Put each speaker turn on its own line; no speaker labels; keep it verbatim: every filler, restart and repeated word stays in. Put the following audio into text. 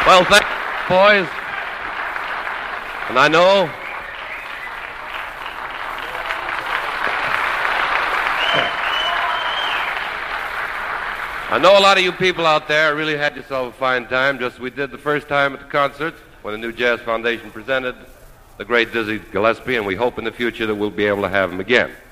Well, thanks, boys. And I know... I know a lot of you people out there really had yourself a fine time, just as we did the first time at the concert when the New Jazz Foundation presented the great Dizzy Gillespie, and we hope in the future that we'll be able to have him again.